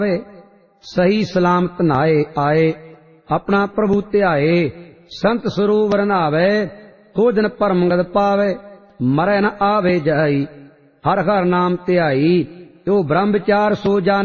ਸਹੀ ਸਲਾਮਤ ਨਹਾਏ ਆਏ, ਆਪਣਾ ਪ੍ਰਭੂ ਧਿਆਏ। ਸੰਤ ਸਰੂਵਰ ਨਹਾਵੇ, ਸੋ ਦਿਨ ਪਰਮਗਤ ਪਾਵੇ। ਮਰੈ ਨ ਆਵੇ ਜਾਈ, ਹਰ ਹਰ ਨਾਮ ਧਿਆਈ। ਜੋ ਬ੍ਰਹਮ ਵਿਚਾਰ ਸੋ ਜਾਣੈ,